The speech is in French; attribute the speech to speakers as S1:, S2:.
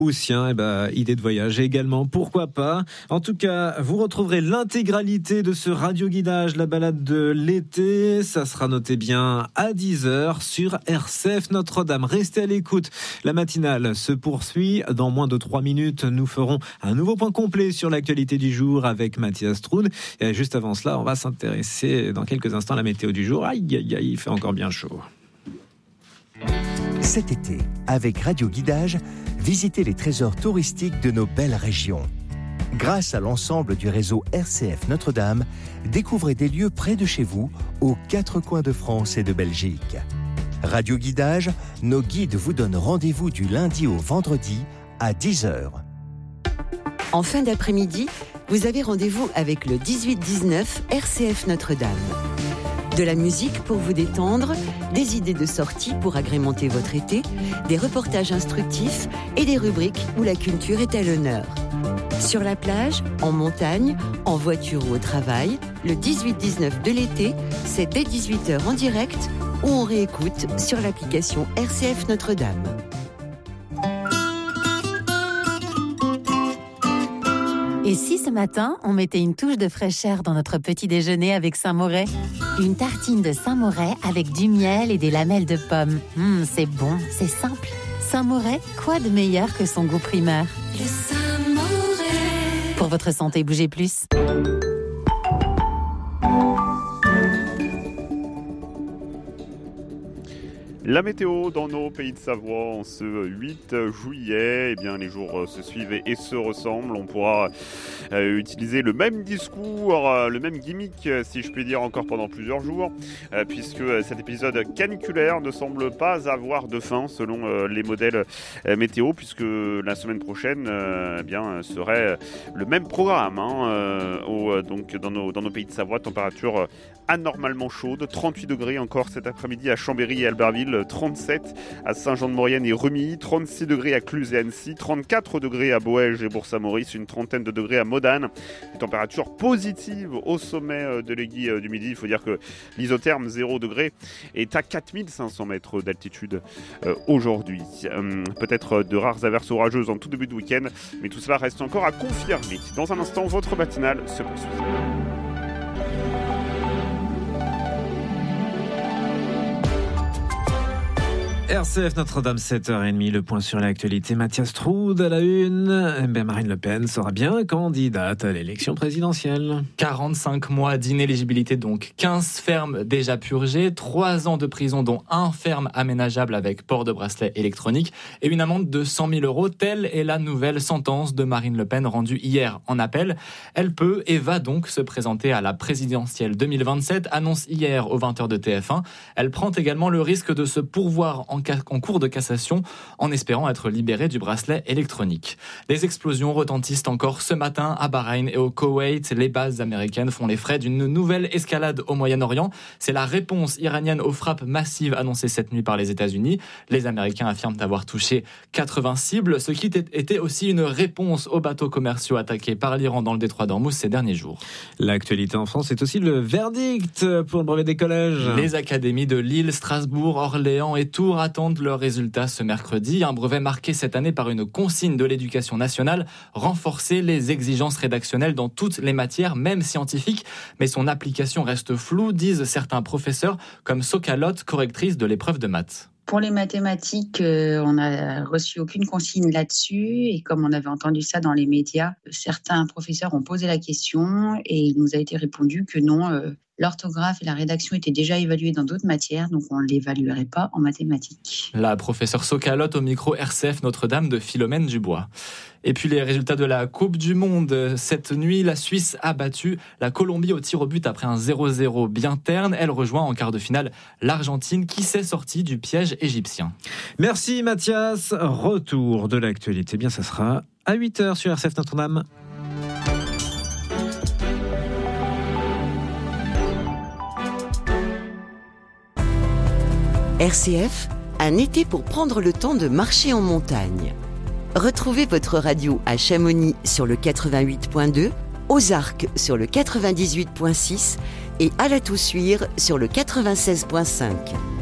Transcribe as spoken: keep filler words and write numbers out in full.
S1: Haussien, eh ben, idée de voyage également, pourquoi pas. En tout cas, vous retrouverez l'intégralité de ce radio-guidage, la balade de l'été. Ça sera noté bien à dix heures sur R C F Notre-Dame. Restez à l'écoute. La matinale se poursuit. Dans moins de trois minutes, nous ferons un nouveau point complet sur l'actualité du jour avec Mathias Troud. Et juste avant cela, on va s'intéresser dans quelques instants à la météo du jour. Aïe, aïe, aïe, il fait encore bien chaud.
S2: Cet été, avec Radio Guidage, visitez les trésors touristiques de nos belles régions. Grâce à l'ensemble du réseau R C F Notre-Dame, découvrez des lieux près de chez vous, aux quatre coins de France et de Belgique. Radio Guidage, nos guides vous donnent rendez-vous du lundi au vendredi à dix heures.
S3: En fin d'après-midi, vous avez rendez-vous avec le dix-huit dix-neuf R C F Notre-Dame. De la musique pour vous détendre, des idées de sortie pour agrémenter votre été, des reportages instructifs et des rubriques où la culture est à l'honneur. Sur la plage, en montagne, en voiture ou au travail, le dix-huit dix-neuf de l'été, c'est dès dix-huit heures en direct ou on réécoute sur l'application R C F Notre-Dame.
S4: Et si ce matin, on mettait une touche de fraîcheur dans notre petit déjeuner avec Saint-Moret ? Une tartine de Saint-Moret avec du miel et des lamelles de pommes. Mmh, c'est bon, c'est simple. Saint-Moret, quoi de meilleur que son goût primaire ?
S5: Le Saint-Moret.
S4: Pour votre santé, bougez plus.
S6: La météo dans nos pays de Savoie en ce huit juillet, eh bien les jours se suivent et se ressemblent. On pourra euh, utiliser le même discours, euh, le même gimmick, si je puis dire, encore pendant plusieurs jours, euh, puisque cet épisode caniculaire ne semble pas avoir de fin selon euh, les modèles euh, météo, puisque la semaine prochaine euh, eh bien, serait le même programme hein, euh, au, donc dans nos, dans nos pays de Savoie, température anormalement chaude, trente-huit degrés encore cet après-midi à Chambéry et Albertville, trente-sept à Saint-Jean-de-Maurienne et Remilly, trente-six degrés à Cluses et Annecy, trente-quatre degrés à Boëge et Bourg-Saint-Maurice, une trentaine de degrés à Modane. Des températures positives au sommet de l'Aiguille du Midi. Il faut dire que l'isotherme zéro degré est à quatre mille cinq cents mètres d'altitude euh, aujourd'hui. Euh, peut-être de rares averses orageuses en tout début de week-end, mais tout cela reste encore à confirmer. Dans un instant, votre matinale se poursuit.
S1: R C F Notre-Dame, sept heures trente, le point sur l'actualité. Mathias Troud à la une. Ben Marine Le Pen sera bien candidate à l'élection présidentielle.
S7: quarante-cinq mois d'inéligibilité, donc quinze fermes déjà purgées, trois ans de prison, dont un ferme aménageable avec port de bracelet électronique et une amende de cent mille euros. Telle est la nouvelle sentence de Marine Le Pen rendue hier en appel. Elle peut et va donc se présenter à la présidentielle deux mille vingt-sept, annonce hier aux vingt heures de T F un. Elle prend également le risque de se pourvoir en en cours de cassation en espérant être libérée du bracelet électronique. Les explosions retentissent encore ce matin à Bahreïn et au Koweït. Les bases américaines font les frais d'une nouvelle escalade au Moyen-Orient. C'est la réponse iranienne aux frappes massives annoncées cette nuit par les États-Unis. Les Américains affirment avoir touché quatre-vingts cibles, ce qui était aussi une réponse aux bateaux commerciaux attaqués par l'Iran dans le détroit d'Ormuz ces derniers jours.
S1: L'actualité en France, c'est aussi le verdict pour le brevet des collèges.
S7: Les académies de Lille, Strasbourg, Orléans et Tours attendent leurs résultats ce mercredi. Un brevet marqué cette année par une consigne de l'éducation nationale, renforcer les exigences rédactionnelles dans toutes les matières, même scientifiques, mais son application reste floue, disent certains professeurs, comme Sokalotte, correctrice de l'épreuve de maths.
S8: Pour les mathématiques, euh, on n'a reçu aucune consigne là-dessus et comme on avait entendu ça dans les médias, certains professeurs ont posé la question et il nous a été répondu que non, euh, l'orthographe et la rédaction étaient déjà évaluées dans d'autres matières, donc on ne l'évaluerait pas en mathématiques.
S7: La professeure Sokalotte au micro R C F Notre-Dame de Philomène Dubois. Et puis les résultats de la Coupe du Monde. Cette nuit, la Suisse a battu la Colombie au tir au but après un zéro zéro bien terne. Elle rejoint en quart de finale l'Argentine qui s'est sortie du piège égyptien.
S1: Merci Mathias. Retour de l'actualité. Bien, ça sera à huit heures sur R C F Notre-Dame.
S3: R C F, un été pour prendre le temps de marcher en montagne. Retrouvez votre radio à Chamonix sur le quatre-vingt-huit point deux, aux Arcs sur le quatre-vingt-dix-huit point six et à La Toussuire sur le quatre-vingt-seize point cinq.